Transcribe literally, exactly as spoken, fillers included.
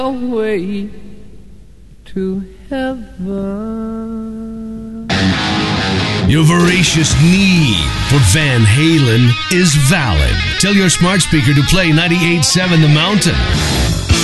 way to heaven. Your voracious need for Van Halen is valid. Tell your smart speaker to play ninety-eight point seven The Mountain.